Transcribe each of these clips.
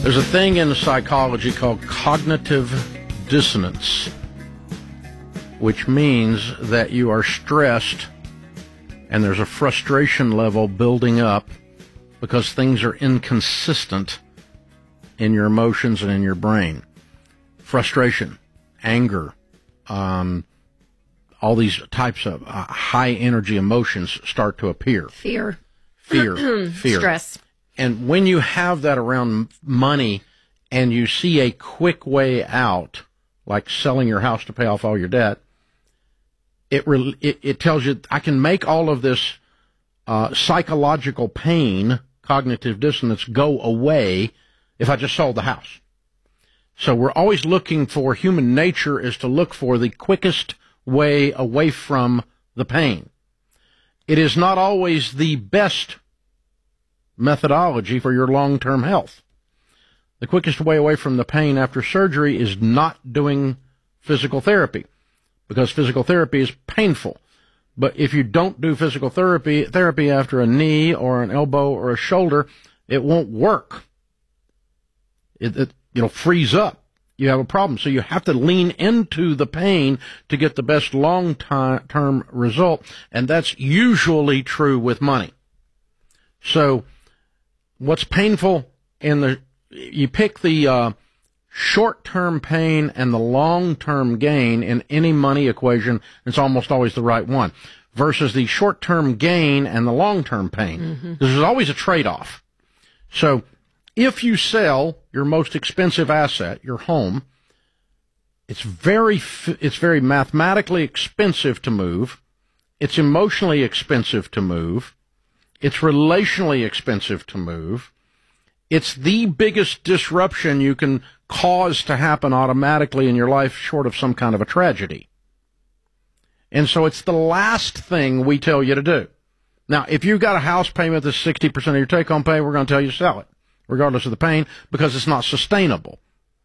There's a thing in psychology called cognitive dissonance, which means that you are stressed and there's a frustration level building up because things are inconsistent in your emotions and in your brain. Frustration, anger, all these types of high energy emotions start to appear. Fear. Stress. And when you have that around money and you see a quick way out, like selling your house to pay off all your debt, it tells you, I can make all of this psychological pain, cognitive dissonance, go away if I just sold the house. So we're always looking for, human nature is to look for the quickest way away from the pain. It is not always the best methodology for your long-term health. The quickest way away from the pain after surgery is not doing physical therapy, because physical therapy is painful. But if you don't do physical therapy after a knee or an elbow or a shoulder, it won't work. It'll freeze up. You have a problem. So you have to lean into the pain to get the best long-term result, and that's usually true with money. So what's painful you pick the short-term pain and the long-term gain in any money equation, it's almost always the right one, versus the short-term gain and the long-term pain. Mm-hmm. There's always a trade-off. So if you sell your most expensive asset, your home, it's very mathematically expensive to move. It's emotionally expensive to move. It's relationally expensive to move. It's the biggest disruption you can cause to happen automatically in your life, short of some kind of a tragedy. And so it's the last thing we tell you to do. Now, if you've got a house payment that's 60% of your take-home pay, we're going to tell you to sell it, regardless of the pain, because it's not sustainable.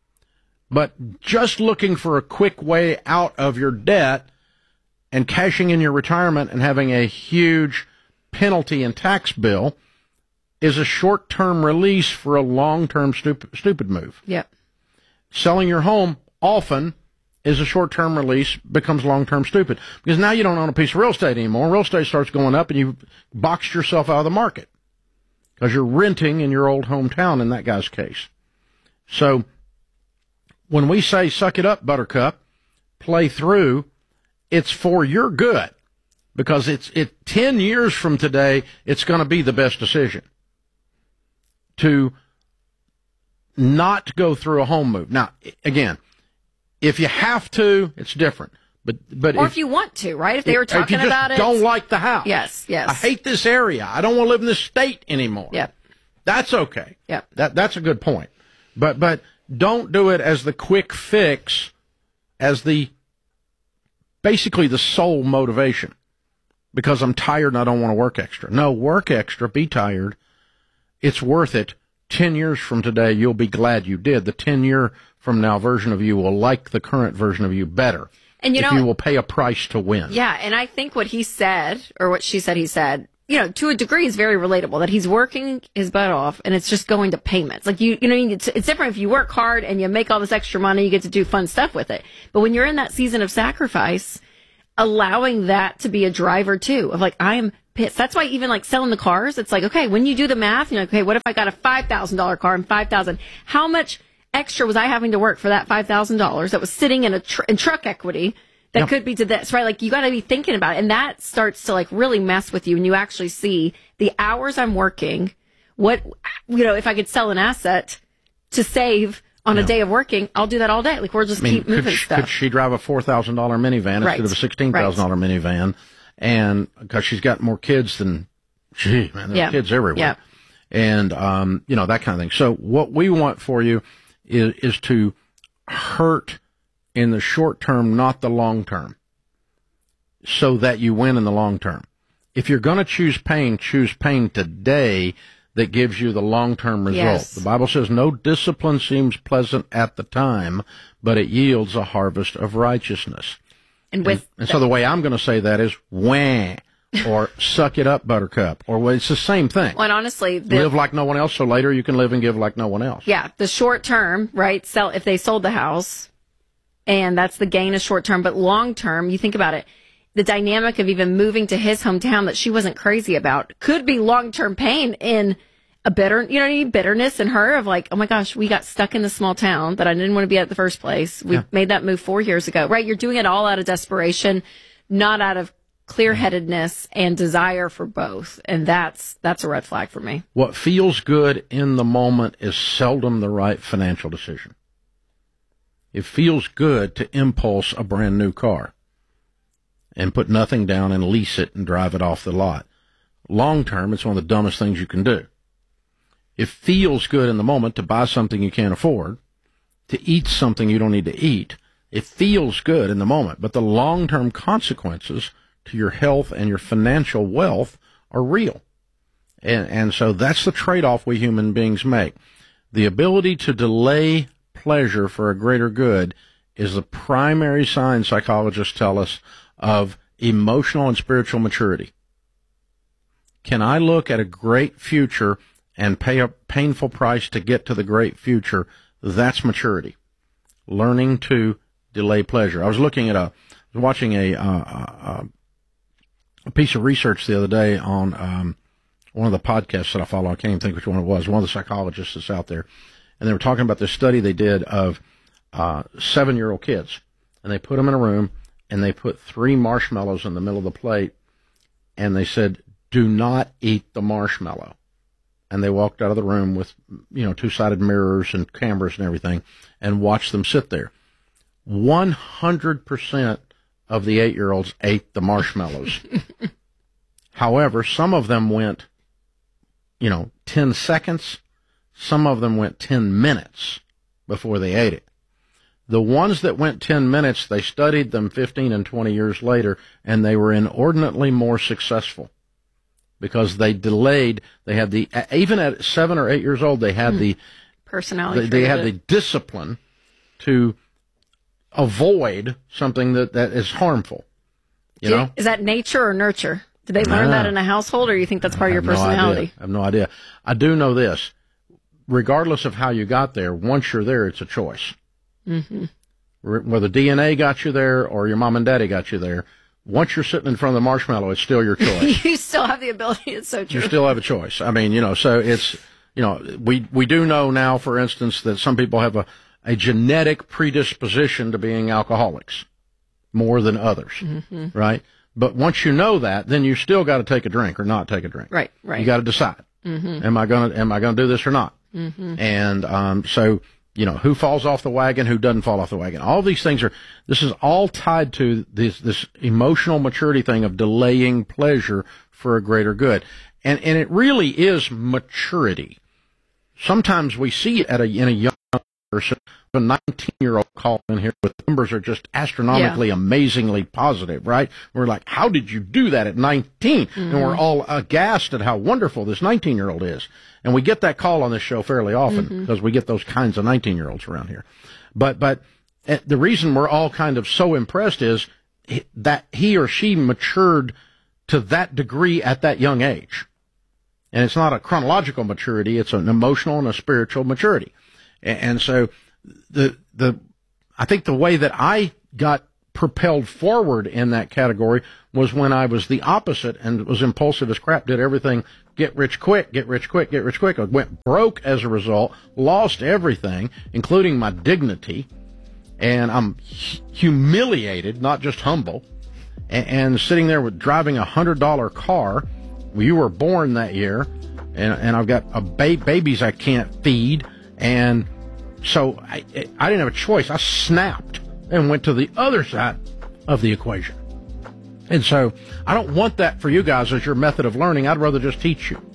But just looking for a quick way out of your debt and cashing in your retirement and having a huge penalty and tax bill is a short-term release for a long-term stupid move. Yep. Selling your home often is a short-term release, becomes long-term stupid. Because now you don't own a piece of real estate anymore. Real estate starts going up and you've boxed yourself out of the market because you're renting in your old hometown in that guy's case. So when we say suck it up, buttercup, play through, it's for your good. Because 10 years from today, it's going to be the best decision to not go through a home move. Now, again, if you have to, it's different. But or if you want to, right? If they were talking about it. Don't like the house. Yes. I hate this area. I don't want to live in this state anymore. Yep. That's okay. Yep. That's a good point. But don't do it as the quick fix, as basically the sole motivation. Because I'm tired and I don't want to work extra. No, work extra, be tired. It's worth it. 10 years from today, you'll be glad you did. The 10-year from now version of you will like the current version of you better. And you will pay a price to win. Yeah, and I think what he said, or what she said he said, to a degree is very relatable, that he's working his butt off and it's just going to payments. Like, it's different if you work hard and you make all this extra money, you get to do fun stuff with it. But when you're in that season of sacrifice, allowing that to be a driver too, of like, I am pissed. That's why even like selling the cars, it's like, okay, when you do the math, you're like, okay, what if I got a $5,000 car and $5,000? How much extra was I having to work for that $5,000 that was sitting in in truck equity that could be to this, right? Like, you got to be thinking about it. And that starts to like really mess with you. And you actually see the hours I'm working, if I could sell an asset to save on a day of working, I'll do that all day. Like, we'll just keep moving stuff. Could she drive a $4,000 minivan instead of a $16,000 minivan? And because she's got more kids than, there's kids everywhere. Yeah. And, that kind of thing. So what we want for you is to hurt in the short term, not the long term, so that you win in the long term. If you're going to choose pain today that gives you the long-term result. Yes. The Bible says no discipline seems pleasant at the time, but it yields a harvest of righteousness. And so the way I'm going to say that is, or suck it up, buttercup, or well, it's the same thing. Well, and honestly, live like no one else, so later you can live and give like no one else. Yeah, the short term, right? Sell if they sold the house, and that's the gain is short term, but long term, you think about it. The dynamic of even moving to his hometown that she wasn't crazy about could be long term pain in a bitterness in her of like, oh my gosh, we got stuck in this small town that I didn't want to be at the first place. We made that move 4 years ago, right? You're doing it all out of desperation, not out of clear-headedness and desire for both. And that's a red flag for me. What feels good in the moment is seldom the right financial decision. It feels good to impulse a brand new car and put nothing down and lease it and drive it off the lot. Long term, it's one of the dumbest things you can do. It feels good in the moment to buy something you can't afford, to eat something you don't need to eat. It feels good in the moment, but the long-term consequences to your health and your financial wealth are real. And so that's the trade-off we human beings make. The ability to delay pleasure for a greater good is the primary sign, psychologists tell us, of emotional and spiritual maturity. Can I look at a great future and pay a painful price to get to the great future? That's maturity. Learning to delay pleasure. I was watching a piece of research the other day on one of the podcasts that I follow. I can't even think which one it was. One of the psychologists that's out there, and they were talking about this study they did of 7-year-old kids, and they put them in a room and they put 3 marshmallows in the middle of the plate, and they said, "Do not eat the marshmallow." And they walked out of the room with, 2-sided mirrors and cameras and everything and watched them sit there. 100% of the 8-year-olds ate the marshmallows. However, some of them went, 10 seconds. Some of them went 10 minutes before they ate it. The ones that went 10 minutes, they studied them 15 and 20 years later, and they were inordinately more successful. Because they delayed, they had even at 7 or 8 years old, they had the personality. They had the discipline to avoid something that is harmful. Is that nature or nurture? Did they learn that in a household, or you think that's part of your personality? I have no idea. I do know this. Regardless of how you got there, once you're there, it's a choice. Mm-hmm. Whether DNA got you there or your mom and daddy got you there, once you're sitting in front of the marshmallow, it's still your choice. You still have the ability. It's so true. You still have a choice. I mean, so it's, we do know now, for instance, that some people have a genetic predisposition to being alcoholics more than others, right? But once you know that, then you still got to take a drink or not take a drink. Right. You got to decide. Mm-hmm. Am I gonna do this or not? Mm-hmm. And so who falls off the wagon, who doesn't fall off the wagon. All these things this is all tied to this emotional maturity thing of delaying pleasure for a greater good. And it really is maturity. Sometimes we see it in a young person, a 19-year-old call in here with numbers are just astronomically, amazingly positive, right? We're like, how did you do that at 19? Mm-hmm. And we're all aghast at how wonderful this 19-year-old is. And we get that call on this show fairly often because we get those kinds of 19-year-olds around here. But the reason we're all kind of so impressed is that he or she matured to that degree at that young age. And it's not a chronological maturity, it's an emotional and a spiritual maturity. And so I think the way that I got propelled forward in that category was when I was the opposite and was impulsive as crap, did everything, get rich quick, get rich quick, get rich quick. I went broke as a result, lost everything, including my dignity, and I'm humiliated, not just humble, and sitting there with driving a $100 car. You were born that year, and I've got babies I can't feed, and so I didn't have a choice. I snapped and went to the other side of the equation. And so I don't want that for you guys as your method of learning. I'd rather just teach you.